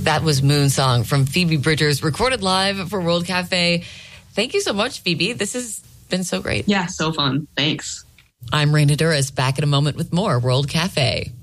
That was Moonsong from Phoebe Bridgers, recorded live for World Cafe. Thank you so much, Phoebe. This has been so great. Yeah, so fun. Thanks. I'm Raina Duras, back in a moment with more World Cafe.